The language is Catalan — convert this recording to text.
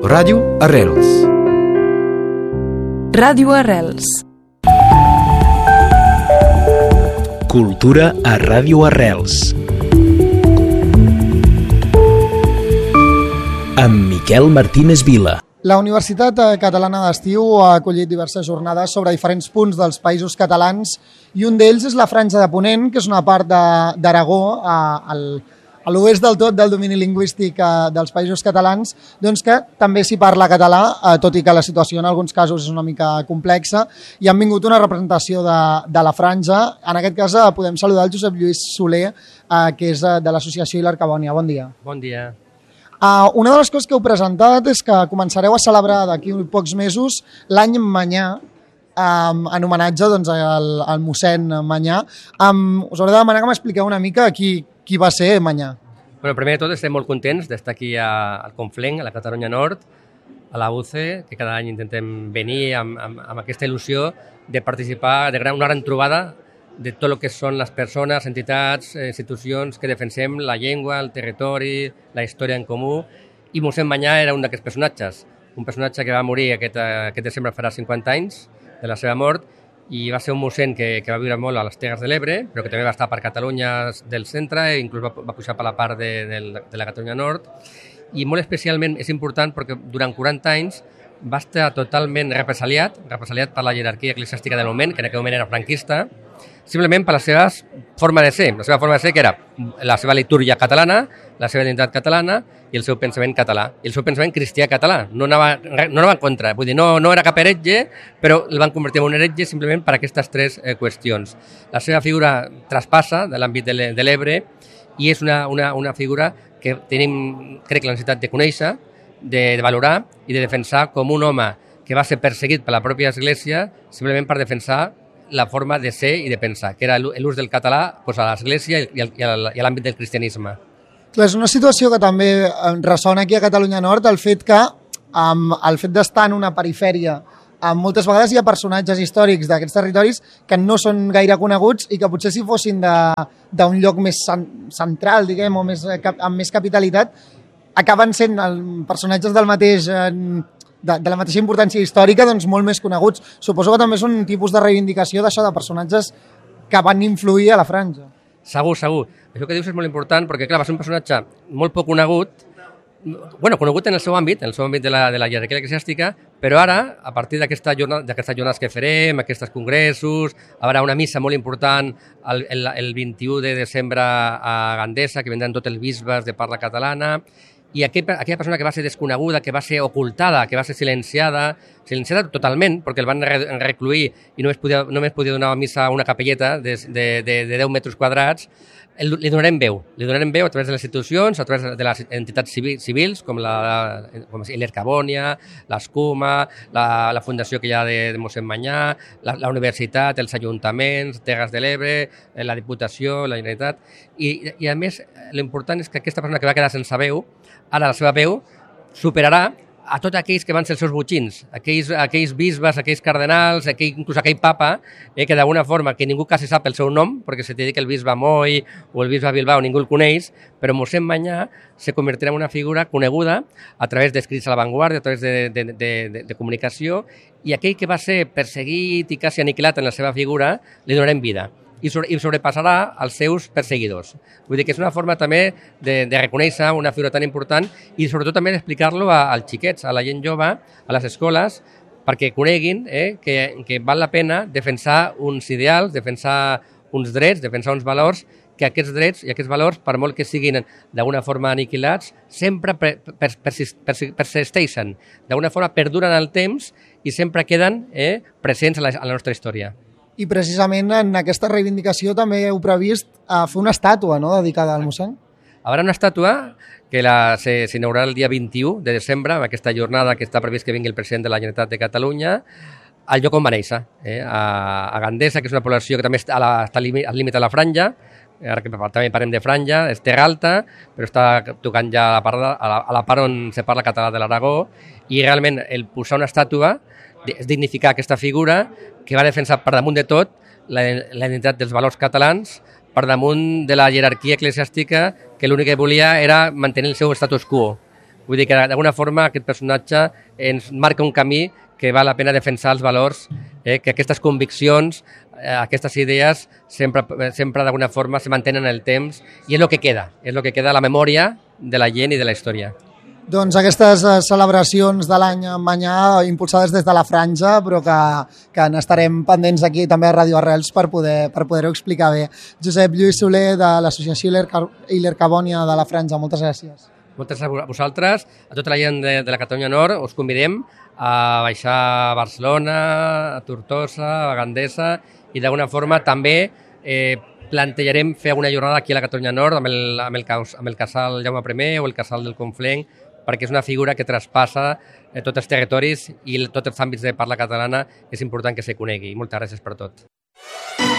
Ràdio Arrels. Ràdio Arrels. Cultura a Ràdio Arrels. Amb Miquel Martínez Vila. La Universitat Catalana d'Estiu ha acollit diverses jornades sobre diferents punts dels països catalans i un d'ells és la Franja de Ponent, que és una part d'Aragó, a l'oest del tot del domini lingüístic dels països catalans, doncs que també s'hi parla català, tot i que la situació en alguns casos és una mica complexa, i han vingut una representació de la Franja. En aquest cas podem saludar el Josep Lluís Soler, que és de l'associació Hilar Cabònia. Bon dia. Bon dia. Una de les coses que heu presentat és que començareu a celebrar d'aquí pocs mesos l'any Manyà, en homenatge doncs, al mossèn Manyà. Us hauré de demanar que m'expliqueu una mica qui va ser Manyà. Bueno, primer de tot estem molt contents d'estar aquí al Conflent, a la Catalunya Nord, a la UCE, que cada any intentem venir amb aquesta il·lusió de participar de una gran trobada de tot el que són les persones, entitats, institucions que defensem la llengua, el territori, la història en comú. I mossèn Manyà era un d'aquests personatges, un personatge que va morir aquest desembre farà 50 anys de la seva mort, i va ser un mossèn que va viure molt a les Terres de l'Ebre, però que també va estar per Catalunya del centre, i inclús va pujar per la part de la Catalunya Nord. I molt especialment és important perquè durant 40 anys va estar totalment represaliat per la jerarquia eclesiàstica del moment, que en aquell moment era franquista, simplement per la seva forma de ser. La seva forma de ser, que era la seva litúrgia catalana, la seva identitat catalana i el seu pensament català. I el seu pensament cristià català. No anava en contra. Vull dir, no era cap heretge, però el van convertir en un heretge simplement per aquestes tres qüestions. La seva figura traspassa de l'àmbit de l'Ebre i és una figura que tenim, crec, la necessitat de conèixer, de valorar i de defensar com un home que va ser perseguit per la pròpia Església simplement per defensar la forma de ser i de pensar, que era l'ús del català a l'Església i a l'àmbit del cristianisme. Clar, és una situació que també ressona aquí a Catalunya Nord, el fet d'estar en una perifèria. Moltes vegades hi ha personatges històrics d'aquests territoris que no són gaire coneguts i que potser si fossin d'un lloc més central, diguem, o amb més capitalitat, acaben sent personatges de la mateixa importància històrica, doncs molt més coneguts. Suposo que també és un tipus de reivindicació d'això, de personatges que van influir a la Franja. Segur. Això que dius és molt important perquè, clar, va ser un personatge molt poc conegut, conegut en el seu àmbit de la jerarquia eclesiàstica, però ara, a partir d'aquestes jornades que farem, aquests congressos, hi haurà una missa molt important el 21 de desembre a Gandesa, que vendran tots els bisbes de parla catalana, i aquella persona que va ser desconeguda, que va ser ocultada, que va ser silenciada totalment, perquè el van recluir i només podia donar missa a una capelleta de 10 metres quadrats, li donarem veu a través de les institucions, a través de les entitats civils, com Hilar Cabònia, l'Escuma, la fundació que hi ha de mossèn Manyà, la universitat, els ajuntaments, Terres de l'Ebre, la Diputació, la Generalitat, i a més l'important és que aquesta persona que va quedar sense veu, ara la seva veu superarà a tots aquells que van ser els seus botxins, aquells bisbes, aquells cardenals, inclús aquell papa, que d'alguna forma, que ningú quasi sap el seu nom, perquè se té que el bisbe Moll o el bisbe Bilbao ningú el coneix, però mossèn Manyà se convertirà en una figura coneguda a través d'escrits a l'avantguarda, a través de comunicació, i aquell que va ser perseguit i quasi aniquilat en la seva figura, li donarem vida i sobrepassarà els seus perseguidors. Vull dir que és una forma també de reconèixer una figura tan important i sobretot també d'explicar-lo als xiquets, a la gent jove, a les escoles, perquè coneguin que val la pena defensar uns ideals, defensar uns drets, defensar uns valors, que aquests drets i aquests valors, per molt que siguin d'alguna forma aniquilats, sempre persisteixen, d'alguna forma perduren el temps i sempre queden presents a la nostra història. I precisament en aquesta reivindicació també heu previst fer una estàtua, no?, dedicada al mossèn. Hi haurà una estàtua que s'inaugurarà el dia 21 de desembre, amb aquesta jornada que està previst que vingui el president de la Generalitat de Catalunya, al lloc on va néixer, a Gandesa, que és una població que també està al límit de la Franja, ara que també parlem de Franja, és Terra Alta, però està tocant ja a la part on se parla català de l'Aragó, i realment el posar una estàtua és dignificar aquesta figura que va defensar per damunt de tot la identitat dels valors catalans, per damunt de la jerarquia eclesiàstica que l'únic que volia era mantenir el seu status quo. Vull dir que d'alguna forma aquest personatge ens marca un camí que val la pena defensar els valors, que aquestes conviccions, aquestes idees sempre d'alguna forma se mantenen en el temps i és el que queda, a la memòria de la gent i de la història. Doncs aquestes celebracions de l'any Manyà impulsades des de la Franja, però que n'estarem pendents aquí també a Radio Arrels per poder-ho explicar bé. Josep Lluís Soler, de l'associació Hiler Cabònia de la Franja, moltes gràcies. Moltes gràcies a vosaltres, a tota la gent de la Catalunya Nord, us convidem a baixar a Barcelona, a Tortosa, a Gandesa, i d'alguna forma també plantejarem fer alguna jornada aquí a la Catalunya Nord amb el casal Jaume I o el casal del Conflent, perquè és una figura que traspassa tots els territoris i tots els àmbits de parla catalana, és important que se conegui. Moltes gràcies per tot.